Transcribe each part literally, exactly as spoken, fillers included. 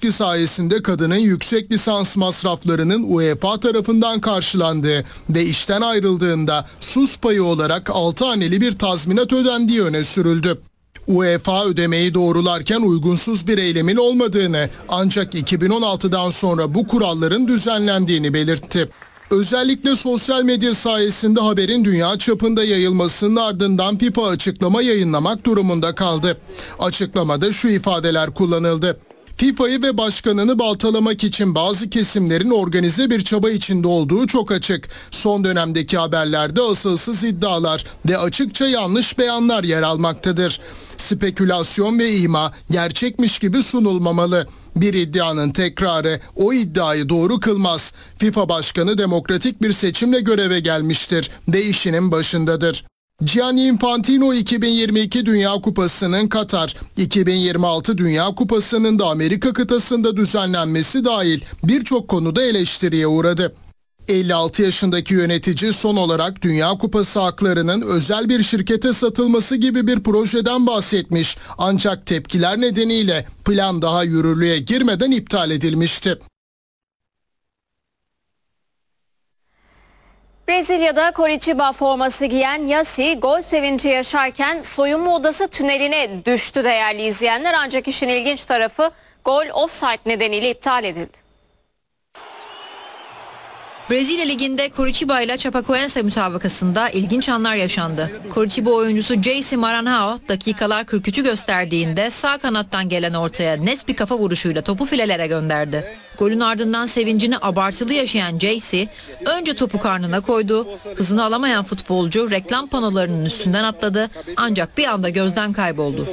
ilişki sayesinde kadının yüksek lisans masraflarının UEFA tarafından karşılandığı ve işten ayrıldığında sus payı olarak altı haneli bir tazminat ödendiği öne sürüldü. UEFA ödemeyi doğrularken uygunsuz bir eylemin olmadığını, ancak iki bin on altıdan sonra bu kuralların düzenlendiğini belirtti. Özellikle sosyal medya sayesinde haberin dünya çapında yayılmasının ardından FIFA açıklama yayınlamak durumunda kaldı. Açıklamada şu ifadeler kullanıldı: FIFA'yı ve başkanını baltalamak için bazı kesimlerin organize bir çaba içinde olduğu çok açık. Son dönemdeki haberlerde asılsız iddialar ve açıkça yanlış beyanlar yer almaktadır. Spekülasyon ve ima gerçekmiş gibi sunulmamalı. Bir iddianın tekrarı o iddiayı doğru kılmaz. FIFA Başkanı demokratik bir seçimle göreve gelmiştir ve işinin başındadır. Gianni Infantino iki bin yirmi iki Dünya Kupası'nın Katar, iki bin yirmi altı Dünya Kupası'nın da Amerika kıtasında düzenlenmesi dahil birçok konuda eleştiriye uğradı. elli altı yaşındaki yönetici son olarak Dünya Kupası haklarının özel bir şirkete satılması gibi bir projeden bahsetmiş, ancak tepkiler nedeniyle plan daha yürürlüğe girmeden iptal edilmişti. Brezilya'da Coritiba forması giyen Yassi gol sevinci yaşarken soyunma odası tüneline düştü değerli izleyenler, ancak işin ilginç tarafı gol offside nedeniyle iptal edildi. Brezilya Ligi'nde Coritiba ile Chapecoense müsabakasında ilginç anlar yaşandı. Coritiba oyuncusu J C Maranhão dakikalar kırk üçü gösterdiğinde sağ kanattan gelen ortaya net bir kafa vuruşuyla topu filelere gönderdi. Golün ardından sevincini abartılı yaşayan J C önce topu karnına koydu. Hızını alamayan futbolcu reklam panolarının üstünden atladı, ancak bir anda gözden kayboldu.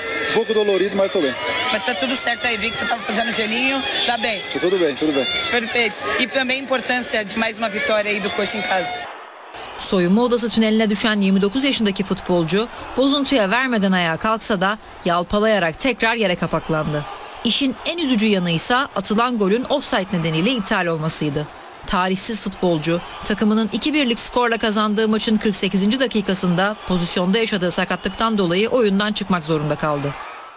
Mas tá tudo certo aí, vi que você tava fazendo gelinho, tá bem. Tudo bem, tudo bem. Perfeito. E também a importância de mais uma vitória aí do Coxa em casa. Soyunma odası tüneline düşen yirmi dokuz yaşındaki futbolcu bozuntuya vermeden ayağa kalksa da yalpalayarak tekrar yere kapaklandı. İşin en üzücü yanı ise atılan golün offside nedeniyle iptal olmasıydı. Tarihsiz futbolcu takımının iki birlik skorla kazandığı maçın kırk sekizinci dakikasında pozisyonda yaşadığı sakatlıktan dolayı oyundan çıkmak zorunda kaldı.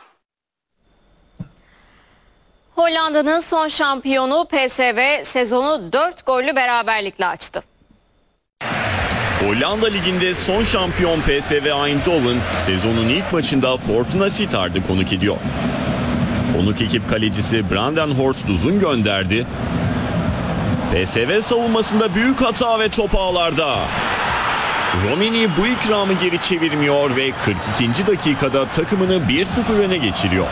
Hollanda'nın son şampiyonu P S V sezonu dört gollü beraberlikle açtı. Hollanda Ligi'nde son şampiyon P S V Eindhoven sezonun ilk maçında Fortuna Sittard'ı konuk ediyor. Konuk ekip kalecisi Branden Horst uzun gönderdi. P S V savunmasında büyük hata ve top ağlarda. Romini bu ikramı geri çevirmiyor ve kırk ikinci dakikada takımını bir sıfır öne geçiriyor.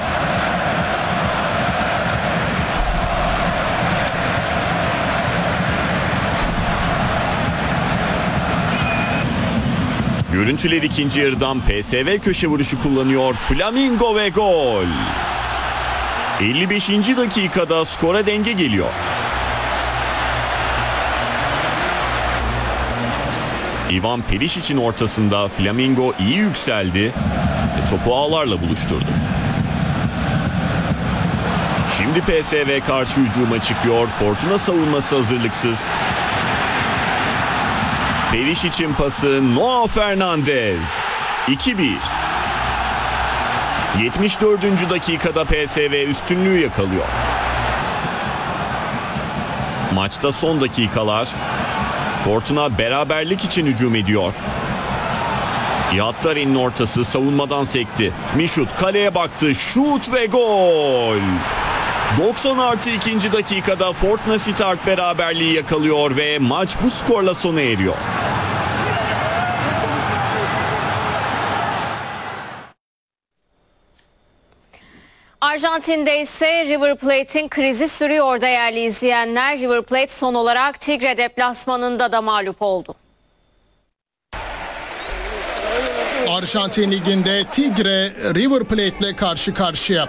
Görüntüler ikinci yarıdan P S V köşe vuruşu kullanıyor. Flamingo ve gol. elli beşinci dakikada skora denge geliyor. Ivan Perişic'in ortasında Flamingo iyi yükseldi ve topu ağlarla buluşturdu. Şimdi P S V karşı hücuma çıkıyor. Fortuna savunması hazırlıksız. Perişic'in pası Noah Fernandez. iki bir. yetmiş dördüncü dakikada P S V üstünlüğü yakalıyor. Maçta son dakikalar. Fortuna beraberlik için hücum ediyor. Yattarin'in ortası savunmadan sekti. Mişut kaleye baktı. Şut ve gol. doksan artı ikinci dakikada Fortuna Sittard beraberliği yakalıyor ve maç bu skorla sona eriyor. Arjantin'de ise River Plate'in krizi sürüyor değerli izleyenler. River Plate son olarak Tigre deplasmanında da mağlup oldu. Arjantin Ligi'nde Tigre River Plate ile karşı karşıya.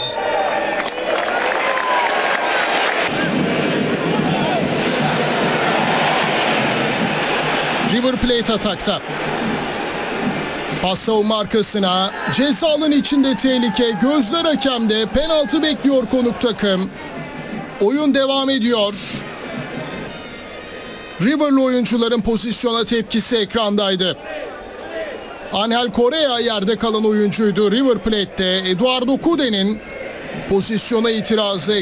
River Plate atakta. Pas savunma arkasına, ceza alanı içinde tehlike, gözler hakemde, penaltı bekliyor konuk takım. Oyun devam ediyor. River'lı oyuncuların pozisyona tepkisi ekrandaydı. Angel Correa yerde kalan oyuncuydu River Plate'te. Eduardo Cude'nin pozisyona itirazı